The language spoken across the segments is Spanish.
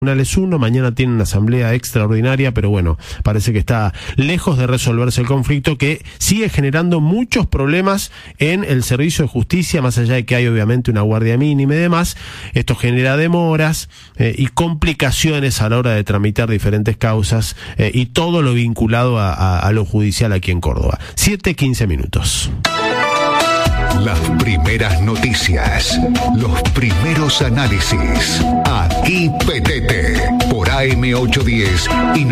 Tribunales 1, mañana tienen una asamblea extraordinaria, pero bueno, parece que está lejos de resolverse el conflicto, que sigue generando muchos problemas en el servicio de justicia, más allá de que hay obviamente una guardia mínima y demás. Esto genera demoras y complicaciones a la hora de tramitar diferentes causas y todo lo vinculado a lo judicial aquí en Córdoba. 7:15 minutos. Las primeras noticias, los primeros análisis. Aquí Petete, por AM810 y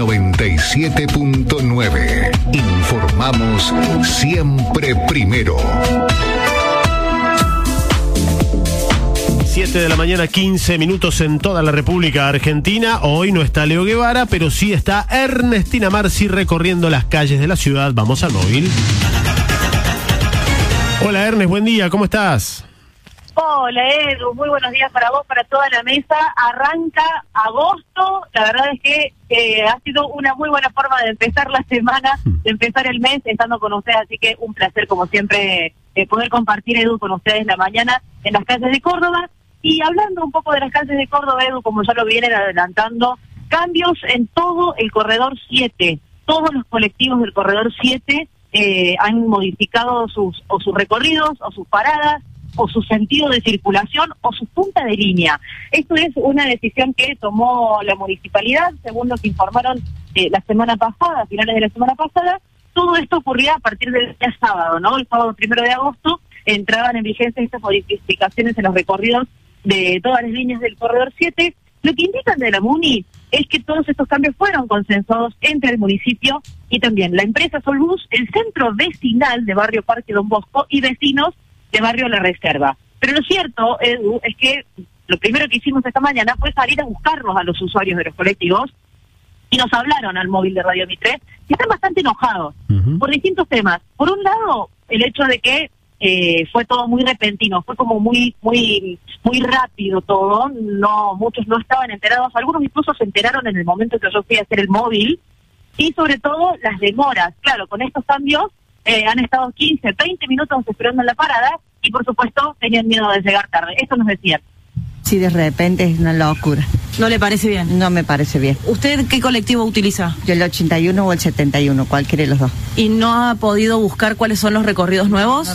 97.9. Informamos siempre primero. 7 de la mañana, 15 minutos en toda la República Argentina. Hoy no está Leo Guevara, pero sí está Ernestina Marci recorriendo las calles de la ciudad. Vamos al móvil. Hola Ernest, buen día, ¿cómo estás? Hola Edu, muy buenos días para vos, para toda la mesa. Arranca agosto, la verdad es que ha sido una muy buena forma de empezar la semana, de empezar el mes estando con ustedes, así que un placer como siempre poder compartir, Edu, con ustedes la mañana en las calles de Córdoba. Y hablando un poco de las calles de Córdoba, Edu, como ya lo vienen adelantando, cambios en todo el corredor 7, todos los colectivos del corredor 7 han modificado sus recorridos o sus paradas o su sentido de circulación o su punta de línea. Esto es una decisión que tomó la municipalidad, según lo que informaron la semana pasada, a finales de la semana pasada. Todo esto ocurría a partir del día sábado, ¿no? El sábado 1 de agosto entraban en vigencia estas modificaciones en los recorridos de todas las líneas del corredor 7. Lo que indican de la MUNI es que todos estos cambios fueron consensuados entre el municipio y también la empresa Solbus, el centro vecinal de Barrio Parque Don Bosco y vecinos de Barrio La Reserva. Pero lo cierto, Edu, es que lo primero que hicimos esta mañana fue salir a buscarlos a los usuarios de los colectivos y nos hablaron al móvil de Radio Mitre y están bastante enojados por distintos temas. Por un lado, el hecho de que fue todo muy repentino, fue como muy rápido todo, no, muchos no estaban enterados, algunos incluso se enteraron en el momento que yo fui a hacer el móvil, y sobre todo las demoras. Claro, con estos cambios han estado 15, 20 minutos esperando en la parada y por supuesto tenían miedo de llegar tarde, esto nos decían. Sí, de repente es una locura. ¿No le parece bien? No me parece bien. ¿Usted qué colectivo utiliza? Yo el 81 o el 71, cualquiera de los dos. ¿Y no ha podido buscar cuáles son los recorridos nuevos?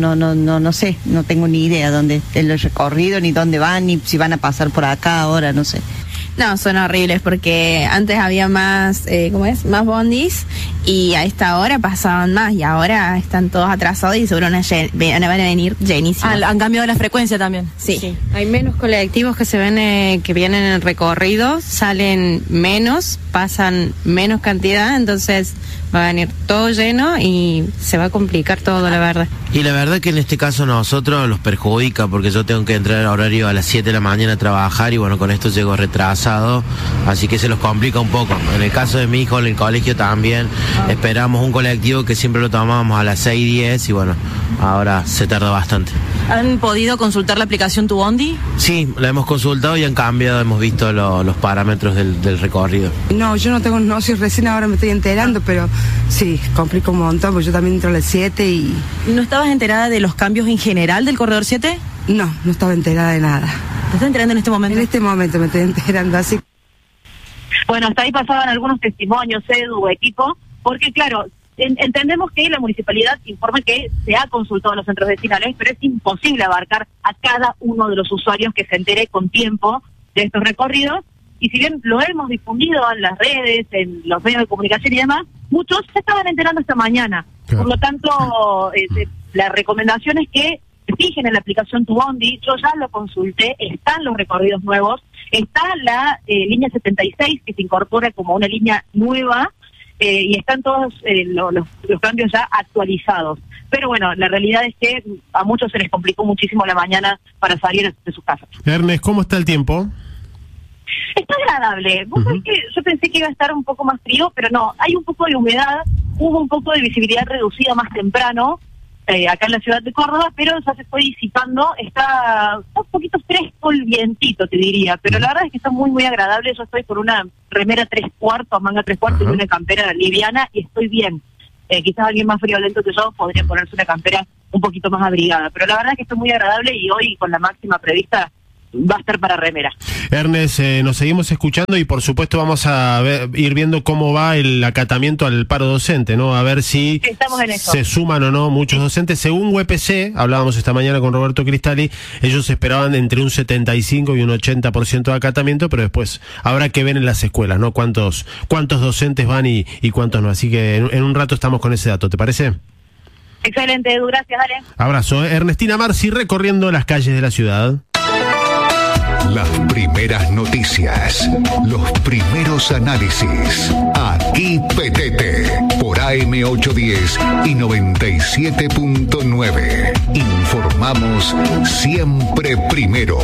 No sé, no tengo ni idea dónde es el recorrido, ni dónde van, ni si van a pasar por acá ahora, no sé. No, son horribles porque antes había más, más bondis y a esta hora pasaban más y ahora están todos atrasados y seguro van a venir llenísimos. ¿Han cambiado la frecuencia también? Sí. Hay menos colectivos que se ven que vienen en recorrido, salen menos, pasan menos cantidad, entonces va a venir todo lleno y se va a complicar todo, la verdad. Y la verdad que en este caso a nosotros los perjudica porque yo tengo que entrar a horario a las 7 de la mañana a trabajar y bueno, con esto llego retrasado, así que se los complica un poco. En el caso de mi hijo, en el colegio también esperamos un colectivo que siempre lo tomábamos a las 6:10 y bueno, ahora se tarda bastante. ¿Han podido consultar la aplicación Tu Bondi? Sí, la hemos consultado y han cambiado, hemos visto los parámetros del recorrido. No, yo no soy recién ahora me estoy enterando, pero sí, complica un montón, porque yo también entro a las 7 y... ¿No estabas enterada de los cambios en general del corredor 7? No estaba enterada de nada. ¿Te estás enterando en este momento? En este momento me estoy enterando, así. Bueno, hasta ahí pasaban algunos testimonios, Edu, equipo, porque claro, entendemos que la municipalidad informa que se ha consultado a los centros vecinales, pero es imposible abarcar a cada uno de los usuarios que se entere con tiempo de estos recorridos, y si bien lo hemos difundido en las redes, en los medios de comunicación y demás, muchos se estaban enterando esta mañana. Claro. Por lo tanto, la recomendación es que se fijen en la aplicación Tu Bondi. Yo ya lo consulté, están los recorridos nuevos, está la línea 76 que se incorpora como una línea nueva, y están todos los cambios ya actualizados. Pero bueno, la realidad es que a muchos se les complicó muchísimo la mañana para salir de sus casas. Ernest, ¿cómo está el tiempo? Está agradable. Vos sabés que yo pensé que iba a estar un poco más frío, pero no, hay un poco de humedad, hubo un poco de visibilidad reducida más temprano, acá en la ciudad de Córdoba, pero ya se fue disipando, está un poquito fresco el vientito, te diría, pero la verdad es que está muy, muy agradable. Yo estoy con una remera 3/4, manga 3/4 y una campera liviana y estoy bien. Quizás alguien más friolento que yo podría ponerse una campera un poquito más abrigada, pero la verdad es que estoy muy agradable y hoy con la máxima prevista va a estar para remera. Ernest, nos seguimos escuchando y por supuesto vamos a ir viendo cómo va el acatamiento al paro docente, ¿no? A ver si se suman o no muchos docentes. Según UPC, hablábamos esta mañana con Roberto Cristali, ellos esperaban entre un 75 y un 80% de acatamiento, pero después habrá que ver en las escuelas, ¿no? Cuántos docentes van y cuántos no. Así que en un rato estamos con ese dato, ¿te parece? Excelente, Edu, gracias, Ale. Abrazo. Ernestina Marci recorriendo las calles de la ciudad. Las primeras noticias, los primeros análisis. Aquí Petete, por AM810 y 97.9. Informamos siempre primero.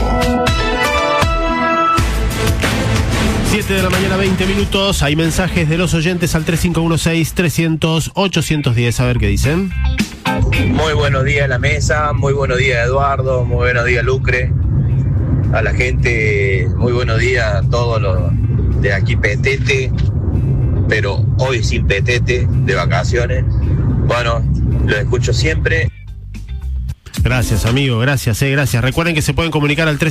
7 de la mañana, 20 minutos. Hay mensajes de los oyentes al 3516-300-810. A ver qué dicen. Muy buenos días a la mesa, muy buenos días Eduardo, muy buenos días Lucre. A la gente, muy buenos días a todos los de aquí Petete, pero hoy sin Petete, de vacaciones. Bueno, los escucho siempre. Gracias, amigo, gracias. Recuerden que se pueden comunicar al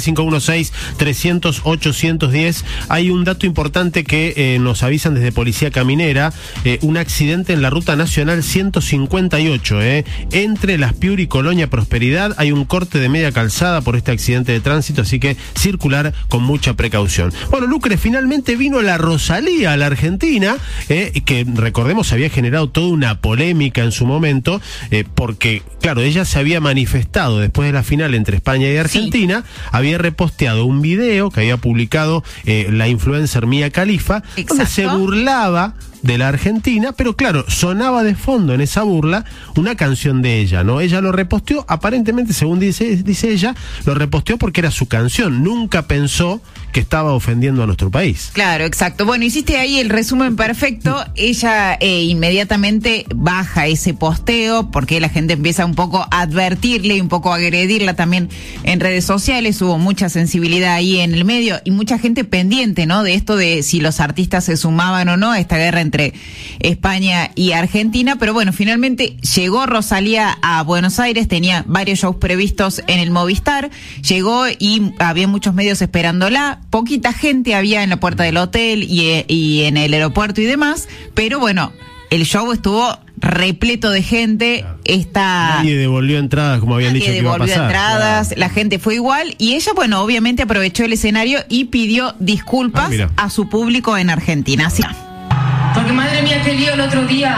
3516-300-810. Hay un dato importante que nos avisan desde Policía Caminera, un accidente en la Ruta Nacional 158, entre Las Piuri y Colonia Prosperidad. Hay un corte de media calzada por este accidente de tránsito, así que circular con mucha precaución. Bueno, Lucre, finalmente vino la Rosalía a la Argentina, que recordemos había generado toda una polémica en su momento, porque, claro, ella se había manifestado después de la final entre España y Argentina, había reposteado un video que había publicado la influencer Mia Khalifa, donde se burlaba de la Argentina, pero claro, sonaba de fondo en esa burla una canción de ella, ¿no? Ella lo reposteó, aparentemente, según dice ella, lo reposteó porque era su canción, nunca pensó que estaba ofendiendo a nuestro país. Claro, exacto. Bueno, hiciste ahí el resumen perfecto. Ella inmediatamente baja ese posteo porque la gente empieza un poco a advertirle y un poco a agredirla también en redes sociales. Hubo mucha sensibilidad ahí en el medio y mucha gente pendiente, ¿no? De esto de si los artistas se sumaban o no a esta guerra entre España y Argentina. Pero bueno, finalmente llegó Rosalía a Buenos Aires, tenía varios shows previstos en el Movistar, llegó y había muchos medios esperándola. Poquita gente había en la puerta del hotel y en el aeropuerto y demás, pero bueno, el show estuvo repleto de gente. Nadie devolvió entradas, como habían dicho que iba a pasar. Devolvió entradas, la gente fue igual, y ella, bueno, obviamente aprovechó el escenario y pidió disculpas a su público en Argentina. Así. Porque madre mía, qué lío el otro día.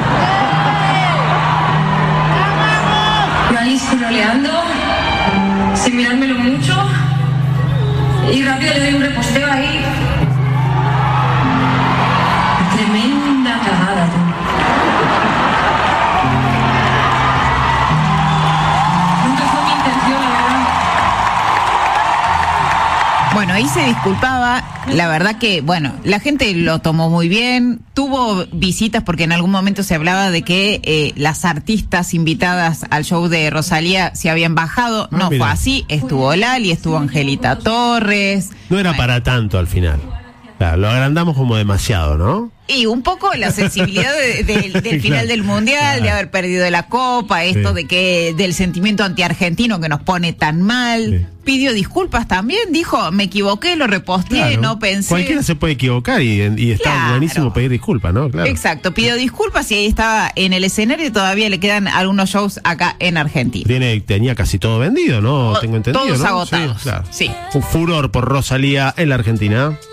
Yo ahí scrolleando, sin mirármelo mucho, y rápido le doy un reposteo ahí. Tremenda cagada, tú. Nunca fue mi intención, la verdad. Bueno, ahí se disculpaba. La verdad que, bueno, la gente lo tomó muy bien. Tuvo visitas porque en algún momento se hablaba de que las artistas invitadas al show de Rosalía se habían bajado. No fue así. Estuvo Lali, estuvo Angelita Torres. No era para tanto al final. Claro, lo agrandamos como demasiado, ¿no? Y un poco la sensibilidad del final del Mundial, de haber perdido la Copa, esto de que del sentimiento antiargentino que nos pone tan mal. Pidió disculpas también, dijo, me equivoqué, lo reposteé, no pensé. Cualquiera se puede equivocar y está buenísimo pedir disculpas, ¿no? Claro. Exacto, pidió disculpas y ahí estaba en el escenario y todavía le quedan algunos shows acá en Argentina. Tenía casi todo vendido, ¿no? Tengo entendido, todos ¿no? agotados. Sí, claro. Sí. Un furor por Rosalía en la Argentina.